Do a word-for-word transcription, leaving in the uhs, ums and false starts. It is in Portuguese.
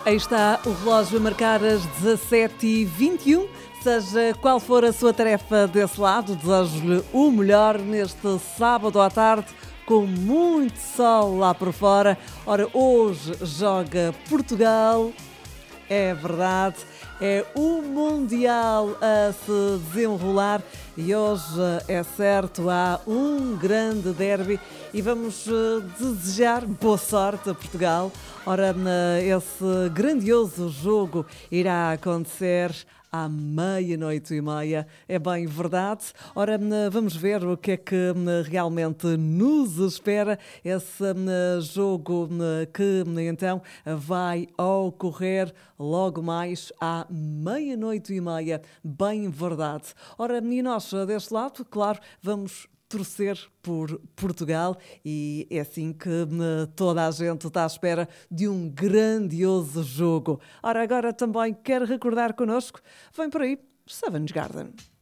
Aí está o relógio a marcar as dezassete e vinte e um. Seja qual for a sua tarefa desse lado, desejo-lhe o melhor neste sábado à tarde, com muito sol lá por fora. Ora, hoje joga Portugal, é verdade, é o Mundial a se desenrolar e hoje, é certo, há um grande derby e vamos desejar boa sorte a Portugal. Ora, esse grandioso jogo irá acontecer à meia-noite e meia, é bem verdade. Ora, vamos ver o que é que realmente nos espera. Esse jogo que então vai ocorrer logo mais à meia-noite e meia, bem verdade. Ora, e nós deste lado, claro, vamos torcer por Portugal e é assim que toda a gente está à espera de um grandioso jogo. Ora, agora também quero recordar connosco, vem por aí, Savage Garden.